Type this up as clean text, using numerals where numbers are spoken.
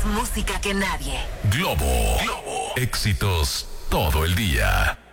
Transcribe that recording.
música que nadie. Globo. Éxitos todo el día.